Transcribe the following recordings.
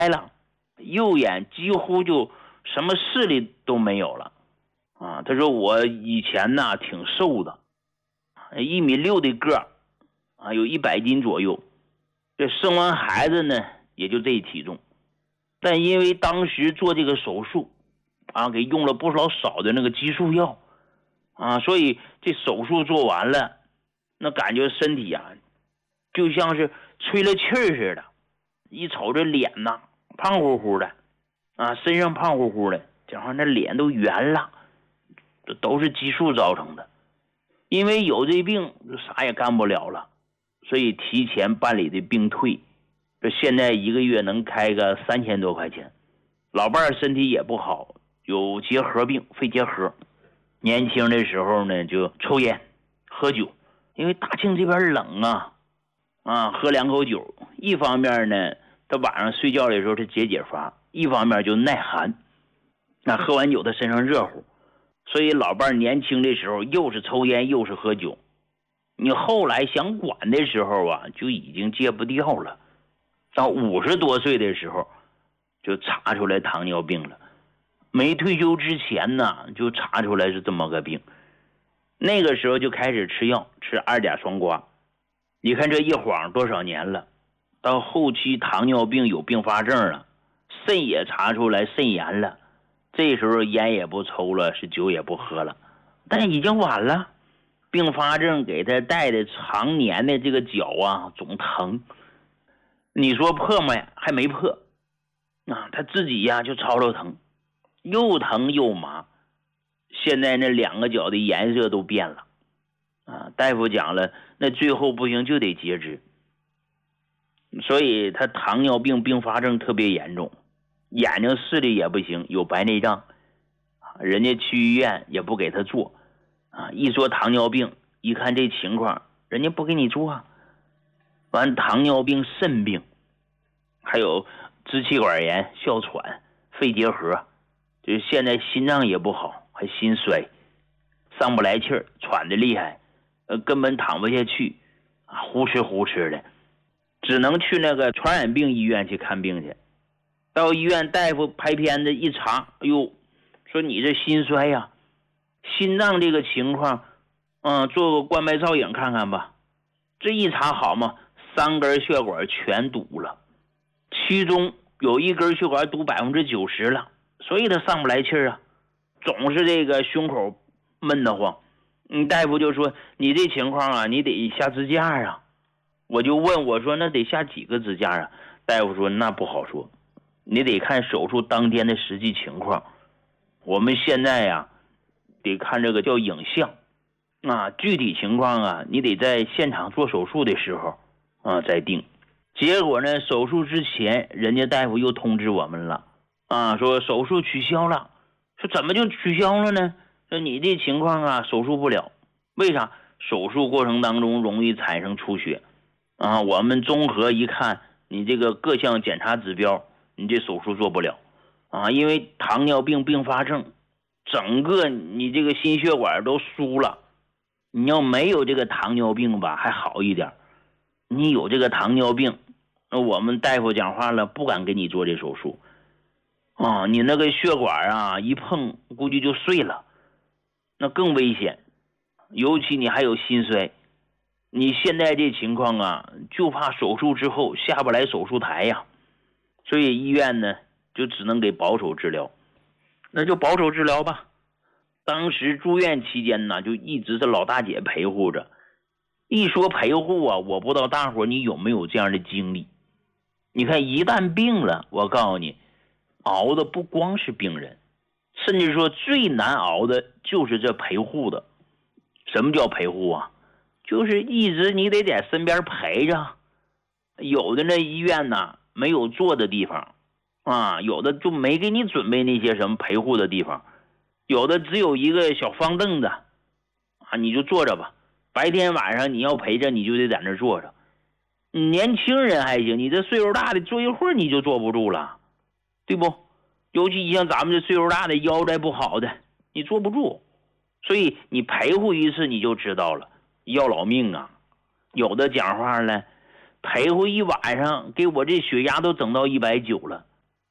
了，右眼几乎就什么视力都没有了啊。他说我以前呢挺瘦的，1.6米的个儿啊，有100斤左右，这生完孩子呢也就这体重，但因为当时做这个手术啊，给用了不少的那个激素药啊，所以这手术做完了，那感觉身体啊就像是吹了气儿似的，一瞅这脸呐胖乎乎的啊，身上胖乎乎的，讲话那脸都圆了，这都是激素造成的。因为有这病就啥也干不了了，所以提前办理的病退，这现在1个月能开个3000多块钱。老伴儿身体也不好，有结核病，肺结核。年轻的时候呢就抽烟喝酒，因为大庆这边冷啊，喝2口酒，一方面呢他晚上睡觉的时候他解乏，一方面就耐寒，那喝完酒他身上热乎，所以老伴儿年轻的时候又是抽烟又是喝酒，你后来想管的时候啊就已经戒不掉了，到50多岁的时候就查出来糖尿病了，没退休之前呢就查出来是这么个病，那个时候就开始吃药，吃2甲双胍。你看这一晃多少年了，到后期糖尿病有并发症了，肾也查出来肾炎了，这时候烟也不抽了，是酒也不喝了，但已经晚了。并发症给他带的常年的这个脚啊总疼，你说破吗？还没破啊，他自己呀就吵吵疼，又疼又麻，现在那2个脚的颜色都变了啊！大夫讲了，那最后不行就得截肢，所以他糖尿病并发症特别严重，眼睛视力也不行，有白内障，人家去医院也不给他做啊！一说糖尿病，一看这情况，人家不给你做啊！完糖尿病、肾病，还有支气管炎、哮喘、肺结核，就是现在心脏也不好，还心衰，上不来气儿，喘得厉害，根本躺不下去啊，呼哧的，只能去那个传染病医院去看病去。到医院大夫拍片子一查，哎呦，说你这心衰呀，心脏这个情况，做个冠脉造影看看吧。这一查好嘛，3根血管全堵了，其中有1根血管堵90%了，所以他上不来气儿啊，总是这个胸口闷得慌。大夫就说你这情况啊，你得下支架啊。我就问我说那得下几个支架啊？大夫说那不好说，你得看手术当天的实际情况。我们现在呀，得看这个叫影像啊，具体情况啊，你得在现场做手术的时候啊再定。结果呢，手术之前，人家大夫又通知我们了啊，说手术取消了。说怎么就取消了呢？说你这情况啊，手术不了。为啥？手术过程当中容易产生出血啊。我们综合一看，你这个各项检查指标，你这手术做不了啊，因为糖尿病并发症，整个你这个心血管都疏了。你要没有这个糖尿病吧，还好一点。你有这个糖尿病，我们大夫讲话了，不敢给你做这手术啊！你那个血管啊，一碰估计就碎了，那更危险。尤其你还有心衰，你现在这情况啊，就怕手术之后下不来手术台呀。所以医院呢，就只能给保守治疗，那就保守治疗吧。当时住院期间呢，就一直是老大姐陪护着。一说陪护啊，我不知道大伙你有没有这样的经历。你看一旦病了，我告诉你，熬的不光是病人，甚至说最难熬的就是这陪护的。什么叫陪护啊？就是一直你得在身边陪着。有的那医院呢没有坐的地方啊，有的就没给你准备那些什么陪护的地方，有的只有一个小方凳子啊，你就坐着吧。白天晚上你要陪着，你就得在那坐着。年轻人还行，你这岁数大的坐一会儿你就坐不住了，对不？尤其像咱们这岁数大的腰再不好的，你坐不住。所以你陪护一次你就知道了，要老命啊！有的讲话了，陪护一晚上，给我这血压都整到190了。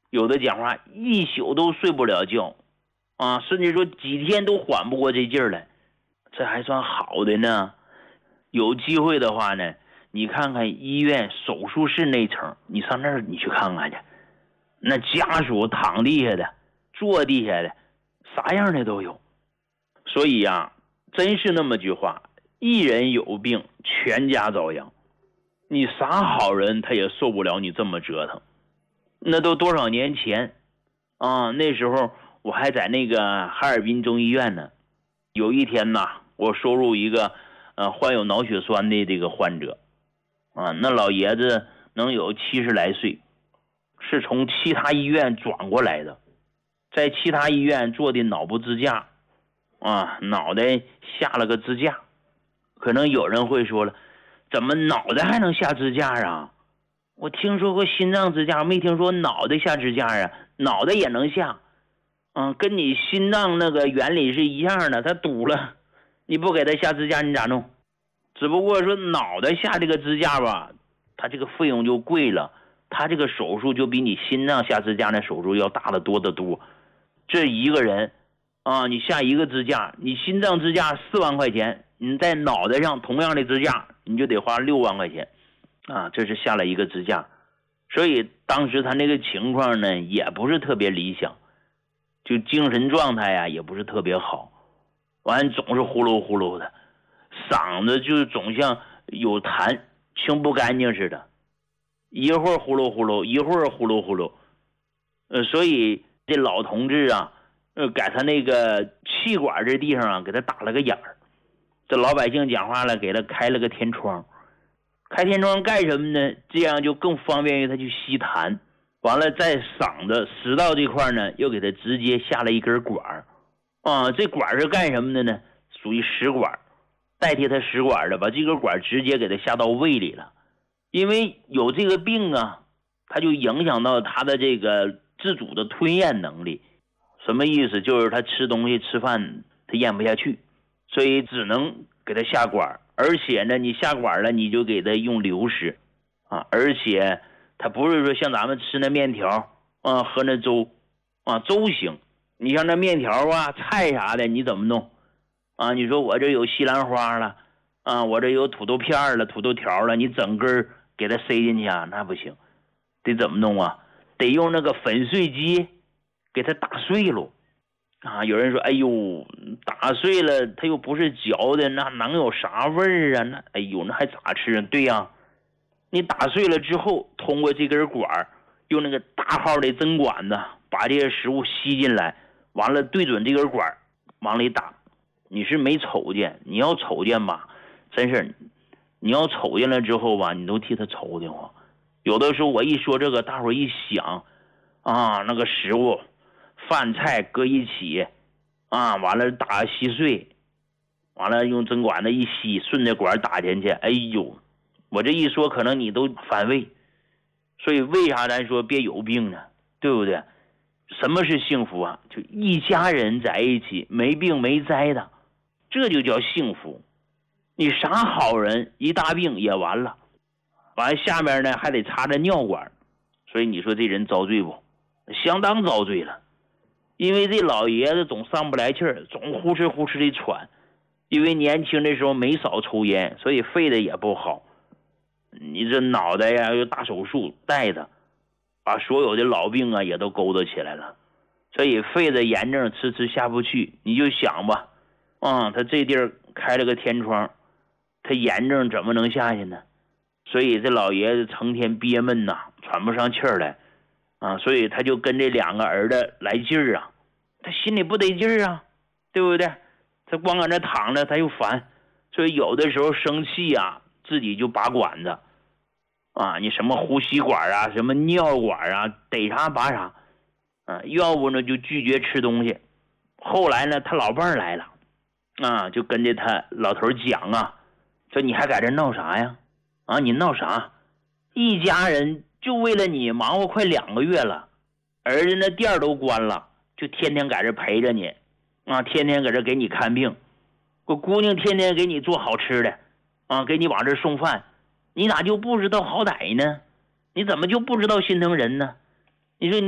有的讲话一宿都睡不了觉啊，甚至说几天都缓不过这劲儿来，这还算好的呢。有机会的话呢，你看看医院手术室那层，你上那儿你去看看去，那家属躺地下的、坐地下的，啥样的都有。所以啊，真是那么句话，一人有病，全家遭殃。你啥好人他也受不了你这么折腾。那都多少年前啊，那时候我还在那个哈尔滨中医院呢。有一天呢，我收入一个患有脑血栓的这个患者啊，那老爷子能有70来岁，是从其他医院转过来的，在其他医院做的脑部支架啊，脑袋下了个支架。可能有人会说了，怎么脑袋还能下支架啊？我听说过心脏支架，没听说脑袋下支架啊。脑袋也能下，跟你心脏那个原理是一样的，它堵了，你不给它下支架你咋弄？只不过说脑袋下这个支架吧，它这个费用就贵了，它这个手术就比你心脏下支架那手术要大得多得多。这一个人啊，你下一个支架，你心脏支架4万块钱，你在脑袋上同样的支架你就得花6万块钱啊，这是下了一个支架。所以当时他那个情况呢也不是特别理想，就精神状态啊也不是特别好，完总是呼噜呼噜的，嗓子就总像有痰清不干净似的，一会儿呼噜呼噜，一会儿呼噜呼噜。所以这老同志啊，给他那个气管这地上啊给他打了个眼儿。这老百姓讲话了，给他开了个天窗。开天窗干什么呢？这样就更方便于他去吸痰。完了在嗓子食道这块呢，又给他直接下了一根管啊，这管是干什么的呢？属于食管，代替他食管的，把这根管直接给他下到胃里了。因为有这个病啊，他就影响到他的这个自主的吞咽能力。什么意思？就是他吃东西吃饭他咽不下去，所以只能给他下管。而且呢，你下管了，你就给他用流食啊，而且他不是说像咱们吃那面条啊，喝那粥啊，粥行。你像那面条啊、菜啥的，你怎么弄啊？你说我这有西兰花了啊，我这有土豆片了、土豆条了，你整根给它塞进去啊，那不行。得怎么弄啊？得用那个粉碎机给它打碎了啊。有人说，哎呦，打碎了它又不是嚼的，那能有啥味儿啊？那哎呦，那还咋吃啊？对呀，你打碎了之后，通过这根管用那个大号的针管子把这些食物吸进来，完了对准这根管往里打。你是没瞅见，你要瞅见吧，真是你要瞅见了之后吧，你都替他愁得慌。有的时候我一说这个，大伙一想啊，那个食物饭菜搁一起啊，完了打稀碎，完了用针管子一吸，顺着管打进去，哎呦，我这一说可能你都反胃。所以为啥咱说别有病呢？对不对？什么是幸福啊？就一家人在一起没病没灾的，这就叫幸福。你啥好人一大病也完了，完下面呢还得插着尿管，所以你说这人遭罪不？相当遭罪了。因为这老爷子总上不来气儿，总呼哧呼哧的喘。因为年轻的时候没少抽烟，所以肺的也不好。你这脑袋呀又大手术带的，把所有的老病啊也都勾搭起来了，所以肺的炎症迟迟下不去。你就想吧，他这地儿开了个天窗，他炎症怎么能下去呢？所以这老爷子成天憋闷呐，喘不上气儿来啊，所以他就跟这2个儿子来劲儿啊，他心里不得劲儿啊，对不对？他光搁那躺着他又烦，所以有的时候生气啊，自己就拔管子啊，你什么呼吸管啊，什么尿管啊，逮啥拔啥啊，要不呢就拒绝吃东西。后来呢，他老伴儿来了啊，就跟着他老头讲啊，说你还在这闹啥呀？啊，你闹啥？一家人就为了你忙活快2个月了，儿子那店都关了，就天天在这陪着你啊，天天搁这给你看病。我姑娘天天给你做好吃的啊，给你往这送饭，你咋就不知道好歹呢？你怎么就不知道心疼人呢？你说